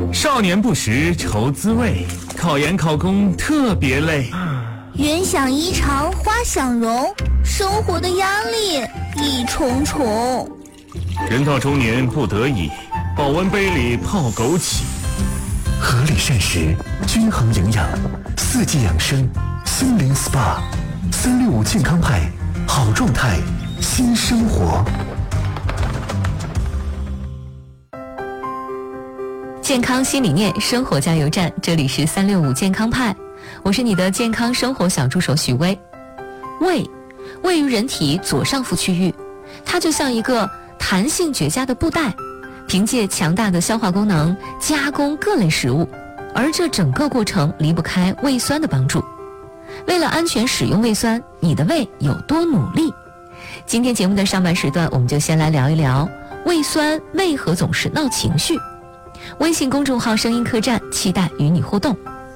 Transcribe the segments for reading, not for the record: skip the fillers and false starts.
少年不识愁滋味，考研考公特别累。 人想衣裳花想容，生活的压力一重重。 人到中年不得已，保温杯里泡枸杞。 合理膳食，均衡营养，四季养生，心灵 SPA，365健康派，好状态，新生活。 健康新理念，生活加油站，这里是365健康派，我是你的健康生活小助手许巍。胃位于人体左上腹区域，它就像一个弹性绝佳的布袋，凭借强大的消化功能加工各类食物，而这整个过程离不开胃酸的帮助。为了安全使用胃酸，你的胃有多努力？今天节目的上半时段，我们就先来聊一聊胃酸为何总是闹情绪。微信公众号声音客栈，期待与你互动。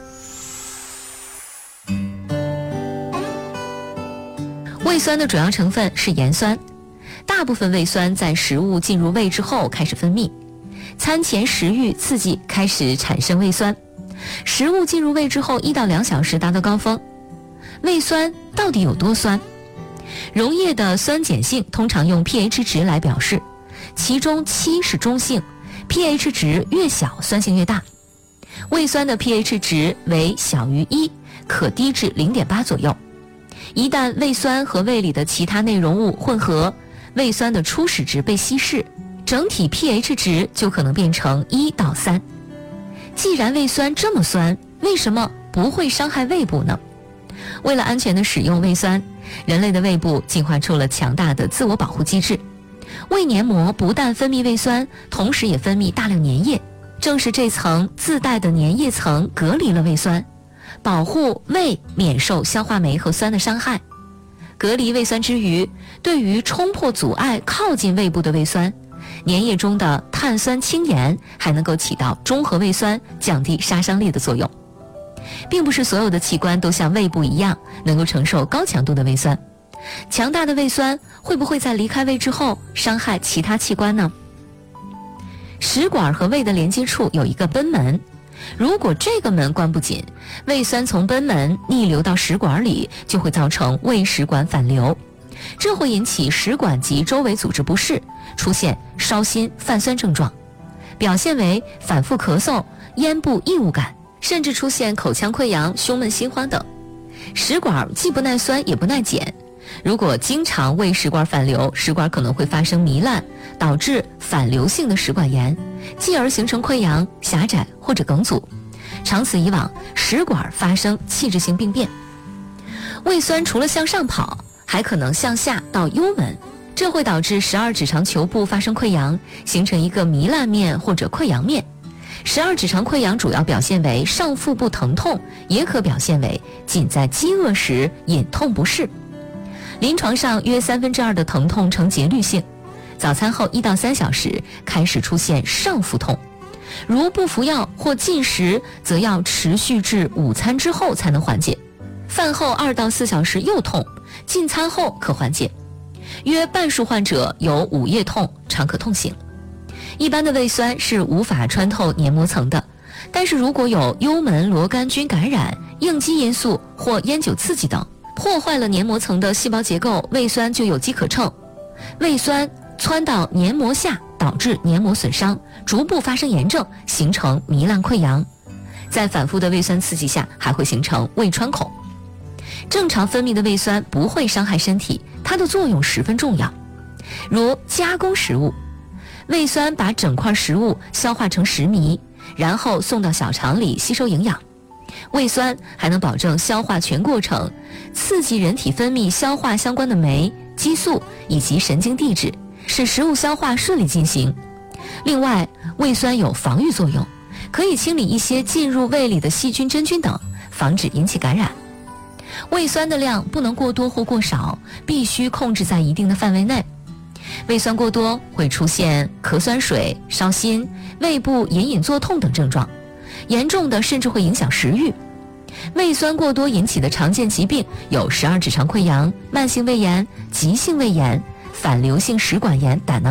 胃酸的主要成分是盐酸，大部分胃酸在食物进入胃之后开始分泌，餐前食欲刺激开始产生胃酸，食物进入胃之后1到2小时达到高峰。胃酸到底有多酸？溶液的酸碱性通常用 pH 值来表示，其中7是中性，pH 值越小酸性越大。胃酸的 pH 值为小于1，可低至 0.8 左右。一旦胃酸和胃里的其他内容物混合，胃酸的初始值被稀释，整体 pH 值就可能变成1到3。既然胃酸这么酸，为什么不会伤害胃部呢？为了安全的使用胃酸，人类的胃部进化出了强大的自我保护机制。胃黏膜不但分泌胃酸，同时也分泌大量粘液，正是这层自带的粘液层隔离了胃酸，保护胃免受消化酶和酸的伤害。隔离胃酸之余，对于冲破阻碍靠近胃部的胃酸，粘液中的碳酸氢盐还能够起到中和胃酸、降低杀伤力的作用。并不是所有的器官都像胃部一样能够承受高强度的胃酸，强大的胃酸会不会在离开胃之后伤害其他器官呢？食管和胃的连接处有一个贲门，如果这个门关不紧，胃酸从贲门逆流到食管里，就会造成胃食管反流，这会引起食管及周围组织不适，出现烧心、泛酸症状，表现为反复咳嗽、咽部异物感，甚至出现口腔溃疡、胸闷心慌等。食管既不耐酸也不耐碱，如果经常胃食管反流，食管可能会发生糜烂，导致反流性的食管炎，继而形成溃疡、狭窄或者梗阻，长此以往，食管发生器质性病变。胃酸除了向上跑，还可能向下到幽门，这会导致12指肠球部发生溃疡，形成一个糜烂面或者溃疡面。12指肠溃疡主要表现为上腹部疼痛，也可表现为仅在饥饿时隐痛不适。临床上约2/3的疼痛呈节律性，早餐后1到3小时开始出现上腹痛，如不服药或禁食，则要持续至午餐之后才能缓解。饭后2到4小时又痛，进餐后可缓解。约半数患者有午夜痛，常可痛醒。一般的胃酸是无法穿透黏膜层的，但是如果有幽门螺杆菌感染、应激因素或烟酒刺激等，破坏了黏膜层的细胞结构，胃酸就有机可乘。胃酸窜到黏膜下，导致黏膜损伤，逐步发生炎症，形成糜烂溃疡。在反复的胃酸刺激下，还会形成胃穿孔。正常分泌的胃酸不会伤害身体，它的作用十分重要。如加工食物，胃酸把整块食物消化成食糜，然后送到小肠里吸收营养。胃酸还能保证消化全过程，刺激人体分泌消化相关的酶、激素以及神经递质，使食物消化顺利进行。另外，胃酸有防御作用，可以清理一些进入胃里的细菌、真菌等，防止引起感染。胃酸的量不能过多或过少，必须控制在一定的范围内。胃酸过多会出现咳酸水、烧心、胃部隐隐作痛等症状，严重的甚至会影响食欲。胃酸过多引起的常见疾病有12指肠溃疡、慢性胃炎、急性胃炎、反流性食管炎、胆囊